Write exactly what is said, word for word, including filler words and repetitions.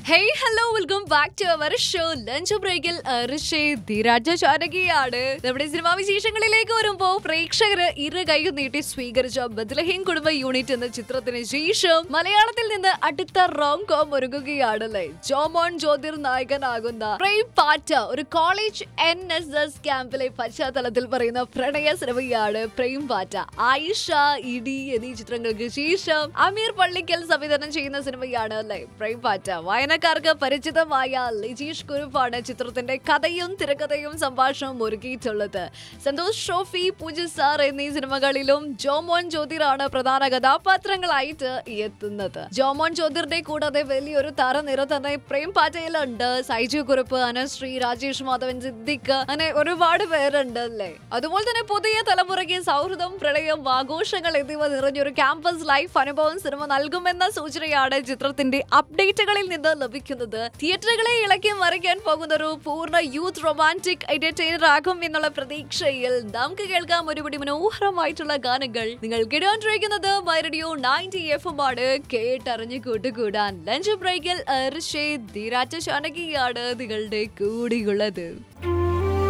Hey hello welcome back to our show lunch ബ്രേക്കിൽ ധീരാജ ചാനകിയാണ്. നമ്മുടെ cinema വിശേഷങ്ങളിലേക്ക് വരുമ്പോ പ്രേക്ഷകര് ഇരു കൈയും നീട്ടി സ്വീകരിച്ച ബദ്ലഹീം കുടുംബ യൂണിറ്റ് എന്ന ചിത്രത്തിന് ശേഷം മലയാളത്തിൽ നിന്ന് അടുത്ത റോങ് കോം ഒരുങ്ങുകയാണല്ലേ. ജോമോൻ ജ്യോതിർ നായകനാകുന്ന പ്രേം പാറ്റ ഒരു കോളേജ് എൻ എസ് എസ് ക്യാമ്പിലെ പശ്ചാത്തലത്തിൽ പറയുന്ന പ്രണയ സിനിമയാണ് പ്രേം പാറ്റ. ആയിഷ, ഇടി എന്നീ ചിത്രങ്ങൾക്ക് ശേഷം അമീർ പള്ളിക്കൽ സംവിധാനം ചെയ്യുന്ന സിനിമയാണ് അല്ലേ പ്രേം പാറ്റ. വായനക്കാർക്ക് പരിചിതമായ ലിജീഷ് കുരുപ്പാണ് ചിത്രത്തിന്റെ കഥയും തിരക്കഥയും സംഭാഷണവും ഒരുക്കിയിട്ടുള്ളത്. സന്തോഷ് ട്രോഫി, പൂജ സാർ എന്നീ സിനിമകളിലും ജോമോൻ ജ്യോതിറാണ് പ്രധാന കഥാപാത്രങ്ങളായിട്ട് എത്തുന്നത്. ജോമോൻ ജ്യോതിറിന്റെ കൂടാതെ വലിയൊരു താരനിര തന്നെ പ്രേം പാറ്റയിലുണ്ട്. സൈജു കുറുപ്പ്, അനശ്രീ, രാജേഷ് മാധവൻ, സിദ്ദിഖ്, അങ്ങനെ ഒരുപാട് പേരുണ്ട് അല്ലേ. അതുപോലെ തന്നെ പുതിയ തലമുറയ്ക്ക് സൗഹൃദം, പ്രണയം, ആഘോഷങ്ങൾ എന്നിവ നിറഞ്ഞൊരു ക്യാമ്പസ് ലൈഫ് അനുഭവം സിനിമ നൽകുമെന്ന സൂചനയാണ് ചിത്രത്തിന്റെ അപ്ഡേറ്റുകളിൽ നിന്ന് ലഭിക്കുന്നത്. തിയേറ്ററുകളെ ഇളക്കി മറിക്കാൻ പോകുന്ന ഒരു പൂർണ്ണ യൂത്ത് റൊമാൻറ്റിക് എന്റർടൈനർ ആകും എന്നുള്ള പ്രതീക്ഷയിൽ നമുക്ക് കേൾക്കാം ഒരുപടി മനോഹരമായിട്ടുള്ള ഗാനങ്ങൾ. നിങ്ങൾ കേട്ടുകൊണ്ടിരിക്കുന്നത് my radio ninety F M ആണ്. കേട്ടറിഞ്ഞ് കൂട്ടുകൂടാൻ ലഞ്ച് ബ്രേക്കിൽ ധീരാജ ചാനകിയാണ് നിങ്ങളുടെ കൂടെയുള്ളത്.